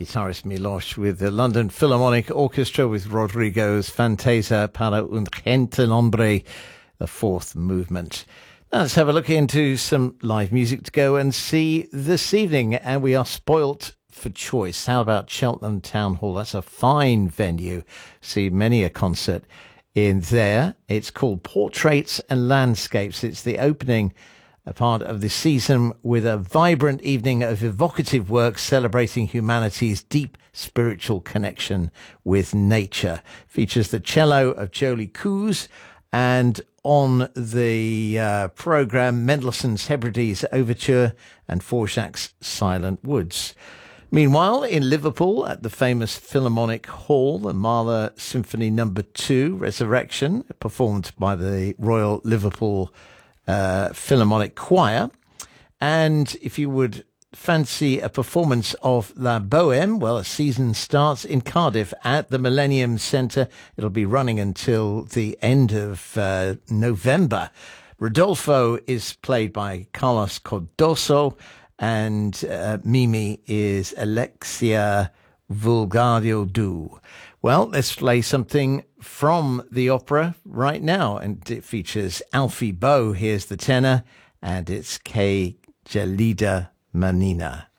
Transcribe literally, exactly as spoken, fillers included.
guitarist Miloš with the London Philharmonic Orchestra with Rodrigo's Fantasia para un gentil hombre, the fourth movement. Now let's have a look into some live music to go and see this evening, and we are spoilt for choice. How about Cheltenham Town Hall? That's a fine venue. See many a concert in there. It's called Portraits and Landscapes. It's the opening a part of the season with a vibrant evening of evocative work celebrating humanity's deep spiritual connection with nature. Features the cello of Jolie Coos, and on the uh, programme, Mendelssohn's Hebrides Overture and Dvorak's Silent Woods. Meanwhile, in Liverpool, at the famous Philharmonic Hall, the Mahler Symphony Number Two, Resurrection, performed by the Royal Liverpool uh, Philharmonic Choir. And if you would fancy a performance of La Bohème, well, a season starts in Cardiff at the Millennium Centre. It'll be running until the end of uh, November. Rodolfo is played by Carlos Cardoso, and uh, Mimi is Alexia Vulgariu. Well, let's play something from the opera right now, and it features Alfie Boe. Here's the tenor, and it's K. Gelida Manina.